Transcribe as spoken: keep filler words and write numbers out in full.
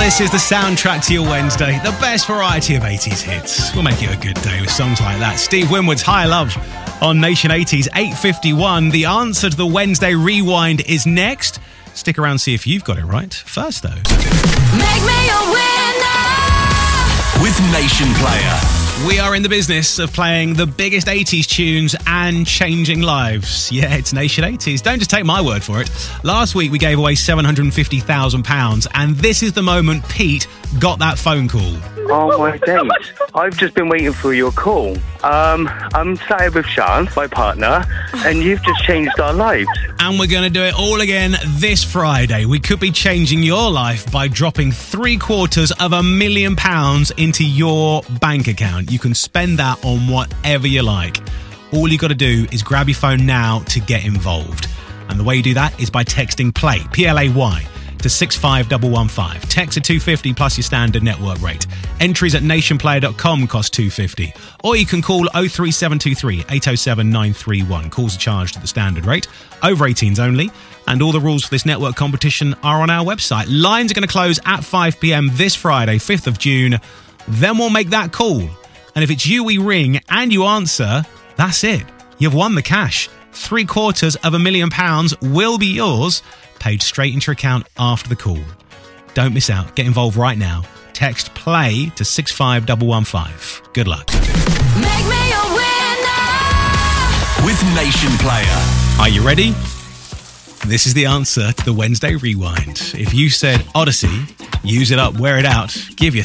This is the soundtrack to your Wednesday, the best variety of eighties hits. We'll make it a good day with songs like that. Steve Winwood's High Love on Nation eighties, eight fifty-one. The answer to the Wednesday Rewind is next. Stick around, see if you've got it right. First, though, Make me a winner with Nation Player. We are in the business of playing the biggest eighties tunes and changing lives. Yeah, it's Nation eighties. Don't just take my word for it. Last week, we gave away seven hundred fifty thousand pounds, and this is the moment Pete got that phone call. Oh my days. I've just been waiting for your call. Um, I'm sat here with Sean, my partner, and you've just changed our lives. And we're going to do it all again this Friday. We could be changing your life by dropping three quarters of a million pounds into your bank account. You can spend that on whatever you like. All you got to do is grab your phone now to get involved. And the way you do that is by texting PLAY, P L A Y, to six five one one five. Text at two fifty plus your standard network rate. Entries at nation player dot com cost two fifty. Or you can call oh three seven two three, eight oh seven, nine three one. Calls are charged at the standard rate. Over eighteens only. And all the rules for this network competition are on our website. Lines are going to close at five p.m. this Friday, fifth of June. Then we'll make that call. And if it's you we ring and you answer, that's it. You've won the cash. Three quarters of a million pounds will be yours, paid straight into your account after the call. Don't miss out. Get involved right now. Text PLAY to six five one one five. Good luck. Make me a winner with Nation Player. Are you ready? This is the answer to the Wednesday Rewind. If you said Odyssey, use it up, wear it out, give your